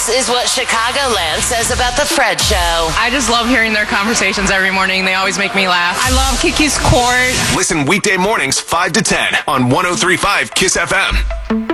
This is what Chicagoland says about the Fred Show. I just love hearing their conversations every morning. They always make me laugh. I love Kiki's Court. Listen weekday mornings 5 to 10 on 103.5 KISS FM.